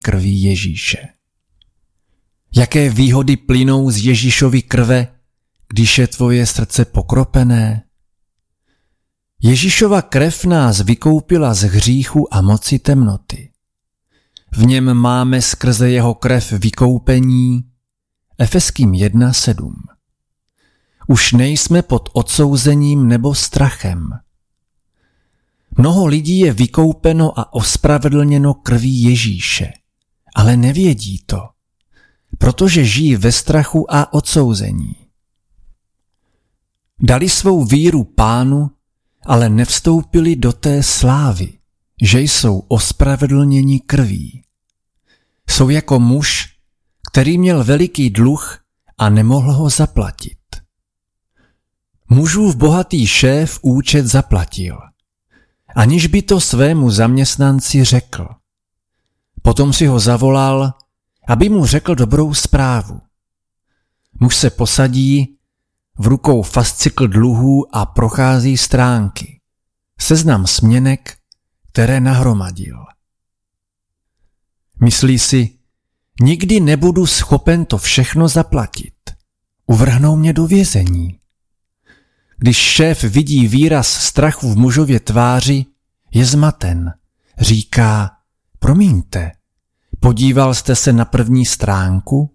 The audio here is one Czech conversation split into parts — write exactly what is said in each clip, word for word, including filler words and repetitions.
krví Ježíše. Jaké výhody plynou z Ježíšovy krve, když je tvoje srdce pokropené? Ježíšova krev nás vykoupila z hříchu a moci temnoty. V něm máme skrze jeho krev vykoupení. Efeským jedna sedm. Už nejsme pod odsouzením nebo strachem. Mnoho lidí je vykoupeno a ospravedlněno krví Ježíše, ale nevědí to, protože žijí ve strachu a odsouzení. Dali svou víru Pánu, ale nevstoupili do té slávy, že jsou ospravedlněni krví. Jsou jako muž, který měl veliký dluh a nemohl ho zaplatit. Mužův bohatý šéf účet zaplatil, aniž by to svému zaměstnanci řekl. Potom si ho zavolal, aby mu řekl dobrou zprávu. Muž se posadí, v rukou fascikl dluhů a prochází stránky. Seznam směnek, které nahromadil. Myslí si, nikdy nebudu schopen to všechno zaplatit. Uvrhnou mě do vězení. Když šéf vidí výraz strachu v mužově tváři, je zmaten. Říká, promiňte, podíval jste se na první stránku?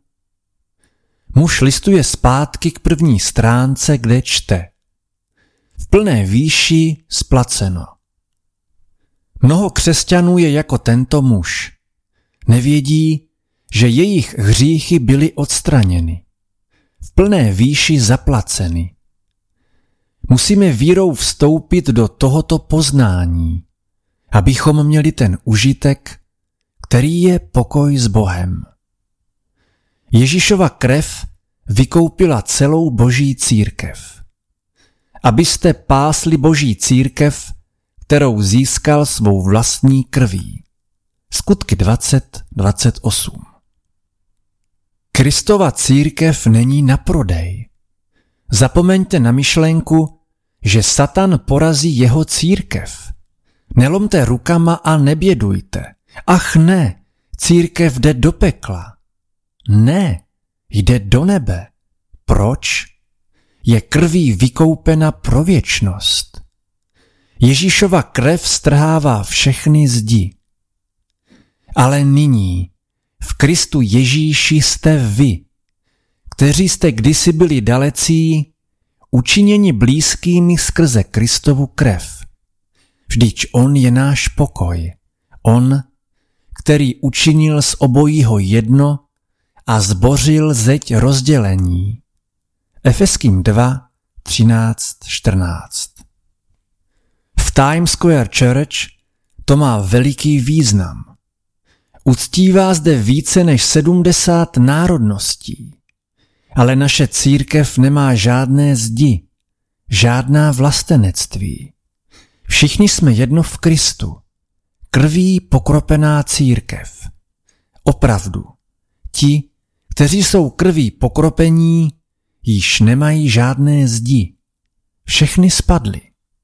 Muž listuje zpátky k první stránce, kde čte. V plné výši splaceno. Mnoho křesťanů je jako tento muž. Nevědí, že jejich hříchy byly odstraněny. V plné výši zaplaceny. Musíme vírou vstoupit do tohoto poznání, abychom měli ten užitek, který je pokoj s Bohem. Ježíšova krev vykoupila celou Boží církev. Abyste pásli Boží církev, kterou získal svou vlastní krví. Skutky dvacet dvacet osm. Kristova církev není na prodej. Zapomeňte na myšlenku, že Satan porazí jeho církev. Nelomte rukama a nebědujte. Ach ne, církev jde do pekla. Ne, jde do nebe. Proč? Je krví vykoupena pro věčnost. Ježíšova krev strhává všechny zdi. Ale nyní v Kristu Ježíši jste vy, kteří jste kdysi byli dalecí, učiněni blízkými skrze Kristovu krev. Vždyť on je náš pokoj. On, který učinil z obojího jedno a zbořil zeď rozdělení. Efeským dva třináct čtrnáct. V Times Square Church to má veliký význam. Uctívá zde více než sedmdesát národností, ale naše církev nemá žádné zdi, žádná vlastenectví. Všichni jsme jedno v Kristu, krví pokropená církev. Opravdu, ti, kteří jsou krví pokropení, již nemají žádné zdi. Všechny spadly.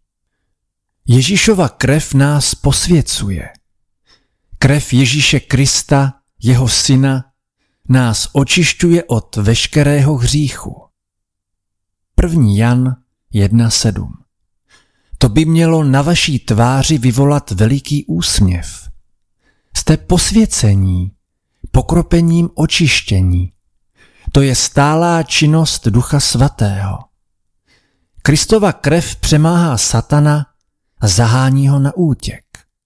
Ježíšova krev nás posvěcuje. Krev Ježíše Krista, jeho syna, nás očišťuje od veškerého hříchu. první Jan jedna sedm. To by mělo na vaší tváři vyvolat veliký úsměv. Jste posvěcení, pokropením očištění. To je stálá činnost Ducha Svatého. Kristova krev přemáhá Satana a zahání ho na útěk.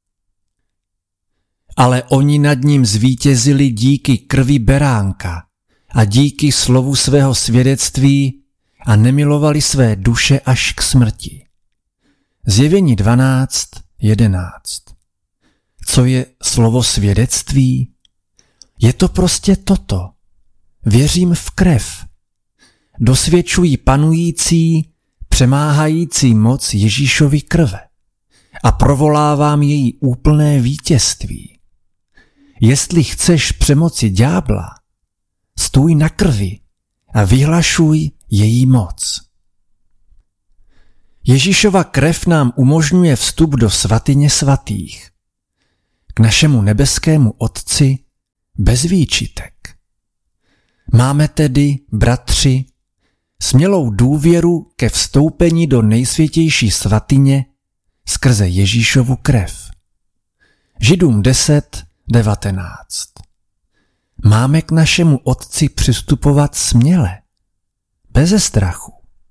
Ale oni nad ním zvítězili díky krvi beránka a díky slovu svého svědectví a nemilovali své duše až k smrti. Zjevení dvanáct jedenáct. Co je slovo svědectví? Je to prostě toto. Věřím v krev. Dosvědčují panující, přemáhající moc Ježíšovy krve a provolávám její úplné vítězství. Jestli chceš přemoci ďábla, stůj na krvi a vyhlašuj její moc. Ježíšova krev nám umožňuje vstup do svatyně svatých, k našemu nebeskému Otci bez výčitek. Máme tedy, bratři, smělou důvěru ke vstoupení do nejsvětější svatyně skrze Ježíšovu krev. Židům deset devatenáct. Máme k našemu Otci přistupovat směle, beze strachu.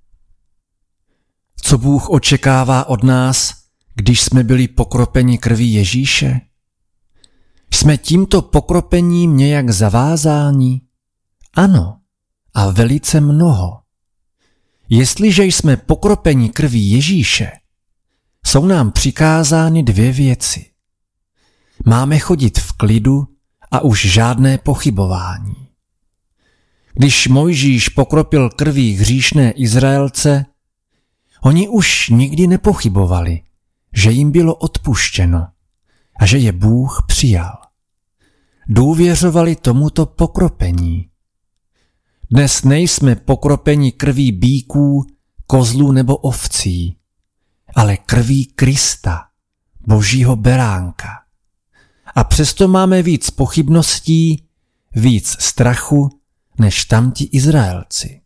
Co Bůh očekává od nás, když jsme byli pokropeni krví Ježíše? Jsme tímto pokropením nějak zavázáni? Ano, a velice mnoho. Jestliže jsme pokropeni krví Ježíše, jsou nám přikázány dvě věci. Máme chodit v klidu a už žádné pochybování. Když Mojžíš pokropil krví hříšné Izraelce, oni už nikdy nepochybovali, že jim bylo odpuštěno a že je Bůh přijal. Důvěřovali tomuto pokropení. Dnes nejsme pokropeni krví býků, kozlů nebo ovcí, ale krví Krista, Božího beránka. A přesto máme víc pochybností, víc strachu, než tamti Izraelci.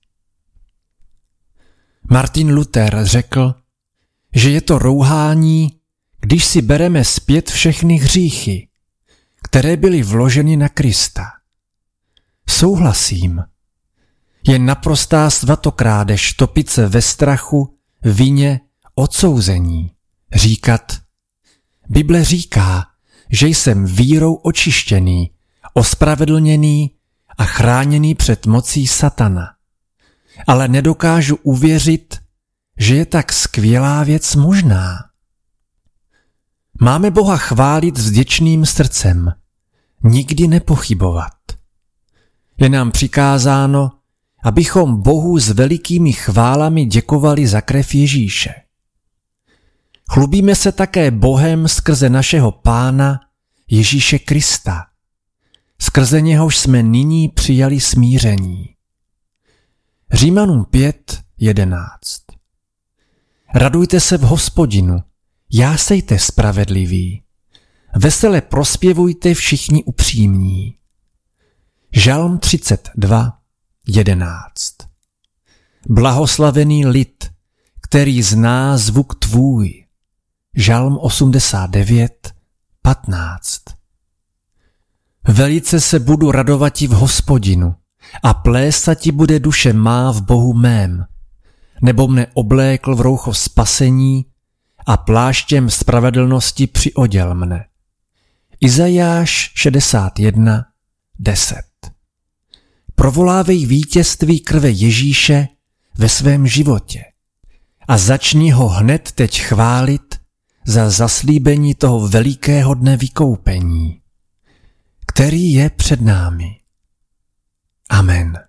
Martin Luther řekl, že je to rouhání, když si bereme zpět všechny hříchy, které byly vloženy na Krista. Souhlasím. Je naprostá svatokrádež topit se ve strachu, vině, odsouzení. Říkat, Bible říká, že jsem vírou očištěný, ospravedlněný a chráněný před mocí satana. Ale nedokážu uvěřit, že je tak skvělá věc možná. Máme Boha chválit s vděčným srdcem, nikdy nepochybovat. Je nám přikázáno, abychom Bohu s velikými chválami děkovali za krev Ježíše. Chlubíme se také Bohem skrze našeho Pána Ježíše Krista. Skrze něhož jsme nyní přijali smíření. Římanům pět jedenáct. Radujte se v Hospodinu, jásejte spravedliví, vesele prospěvujte všichni upřímní. Žalm třicet dva jedenáct. Blahoslavený lid, který zná zvuk tvůj. Žalm osmdesát devět patnáct. Velice se budu radovati v Hospodinu a plésati bude duše má v Bohu mém, nebo mne oblékl v roucho spasení a pláštěm spravedlnosti přioděl mne. Izajáš šedesát jedna deset. Provolávej vítězství krve Ježíše ve svém životě a začni ho hned teď chválit za zaslíbení toho velikého dne vykoupení, který je před námi. Amen.